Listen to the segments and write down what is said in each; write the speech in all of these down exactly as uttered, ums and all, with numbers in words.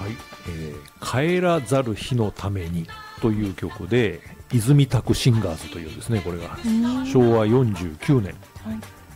はい、えー、帰らざる日のためにという曲で、泉拓シンガーズというですね、これがしょうわよんじゅうきゅうねん、はい、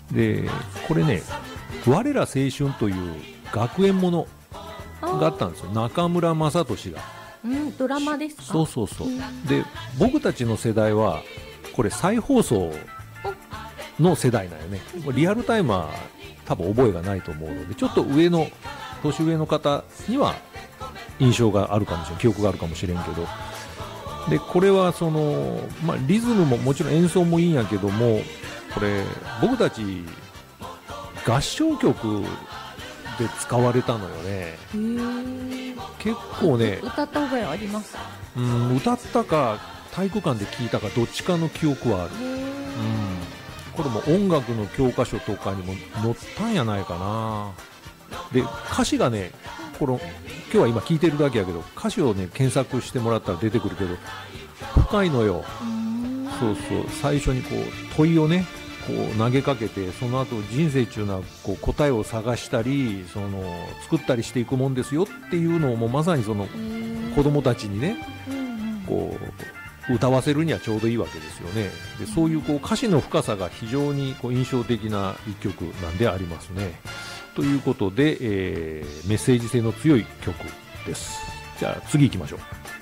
でこれね、我ら青春という学園ものがあったんですよ。中村雅俊が、 うん、ドラマですか？ そうそうそう。で僕たちの世代はこれ再放送の世代なんよね。リアルタイムは多分覚えがないと思うので、ちょっと上の年上の方には印象があるかもしれない、記憶があるかもしれんけど、でこれはその、まあ、リズムももちろん演奏もいいんやけども、これ僕たち合唱曲で使われたのよね。へー、結構ね、 歌った覚えあります？ うん、歌ったか体育館で聴いたかどっちかの記憶はある。うん、これも音楽の教科書とかにも載ったんやないかな。で歌詞がね、この今日は今聴いてるだけやけど、歌詞をね検索してもらったら出てくるけど深いのよ。そうそう、最初にこう問いをねこう投げかけて、その後人生っていうのはこう答えを探したり、その作ったりしていくもんですよっていうのを、もうまさにその子供たちにねこう歌わせるにはちょうどいいわけですよね。でそういうこう歌詞の深さが非常にこう印象的な一曲なんでありますね。ということで、えー、メッセージ性の強い曲です。じゃあ次行きましょう。